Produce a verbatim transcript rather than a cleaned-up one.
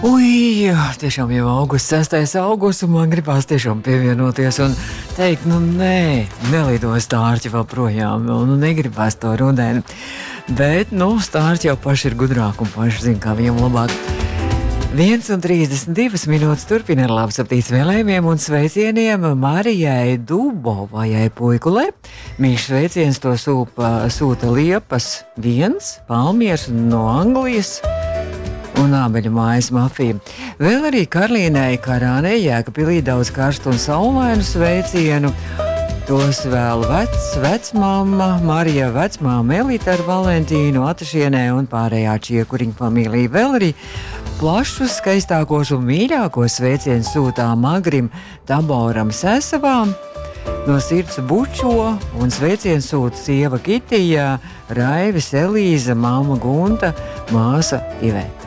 Ui, jā, tiešām jau augusts, sestais augusts, un man gribās tiešām pievienoties un teikt, nu nē, nelido stārķi vēl projām, nu negribās to rudeni. Bet, nu, stārķi jau paši ir gudrāki un paši zina, kā viņam labāk. viens un trīsdesmit divas minūtes turpina ar labsaptīts vēlējumiem un sveicieniem Marijai Dubovajai Puikulē. Mīļš sveiciens to sūpa, sūta Liepas viens, Palmieras no Anglijas un Ābeļu mājas mafija. Vēl arī Karlīnai Karānei Jēkabpilī daudz karstu un saulainu sveicienu. Tos vēl vec, vecmāma Marija, vecmāma Elita ar Valentīnu, Atašienē un pārējā Čiekuriņa familija. Vēl arī plašus, skaistākos un mīļākos sveicienus sūtām Agrim Taboram Sesavām. No sirds bučo un sveicienu sūta sieva Kitija, Raivis Elīza, māma Gunta, māsa Iveta.